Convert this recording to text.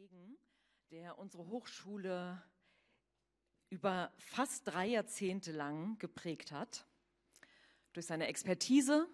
Kollegen, der unsere Hochschule über fast 3 Jahrzehnte lang geprägt hat. Durch seine Expertise,